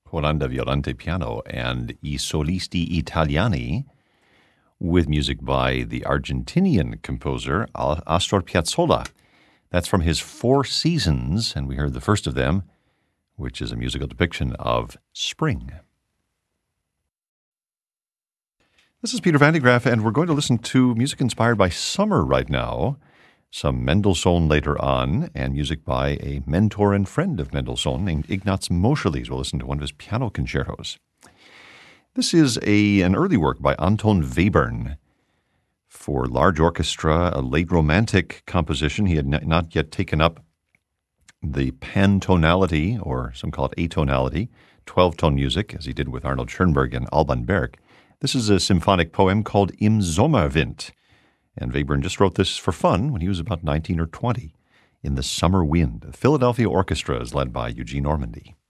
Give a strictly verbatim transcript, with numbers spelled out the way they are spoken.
Orlando Violante piano, and I Solisti Italiani, with music by the Argentinian composer Astor Piazzolla. That's from his Four Seasons, and we heard the first of them, which is a musical depiction of spring. This is Peter Van de Graaff, and we're going to listen to music inspired by summer right now, some Mendelssohn later on, and music by a mentor and friend of Mendelssohn named Ignaz Moscheles. We'll listen to one of his piano concertos. This is a an early work by Anton Webern for large orchestra, a late Romantic composition. He had n- not yet taken up the pantonality, or some call it atonality, twelve-tone music, as he did with Arnold Schoenberg and Alban Berg. This is a symphonic poem called Im Sommerwind, and Webern just wrote this for fun when he was about nineteen or twenty, in the summer wind. The Philadelphia Orchestra is led by Eugene Ormandy.